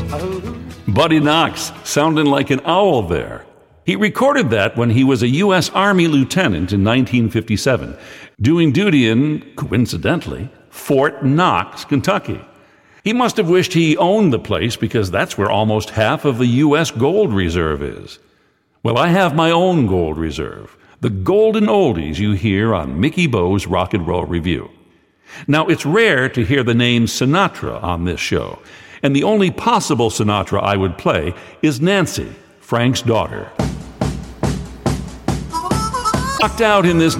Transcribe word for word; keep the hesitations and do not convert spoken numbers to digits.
Buddy Knox, sounding like an owl there. He recorded that when he was a U S Army lieutenant in nineteen fifty-seven, doing duty in, coincidentally, Fort Knox, Kentucky. He must have wished he owned the place because that's where almost half of the U S gold reserve is. Well, I have my own gold reserve, the golden oldies you hear on Mickey Bo's Rock and Roll Review. Now, it's rare to hear the name Sinatra on this show, and the only possible Sinatra I would play is Nancy, Frank's daughter. Locked out in this